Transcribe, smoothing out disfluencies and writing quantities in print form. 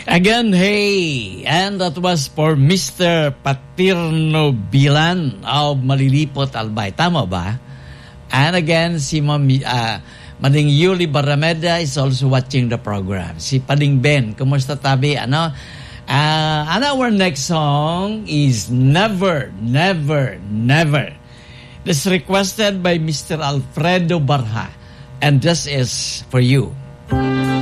Again, hey, and that was for Mr. Patirno Bilan of Malilipot, Albay. Tama ba? And again, si Mading Yuli Barameda is also watching the program. Si Pading Ben, kumusta tabi? Ano? And our next song is Never, Never, Never. This requested by Mr. Alfredo Barha. And this is for you.